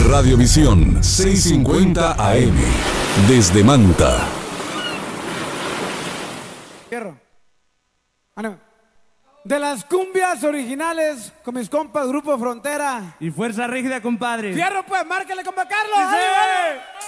Radiovisión 650 AM. Desde Manta. Fierro. De las cumbias originales con mis compas Grupo Frontera y Fuerza Rígida, compadre. Fierro, pues, márquele, compa Carlos. ¡Sí!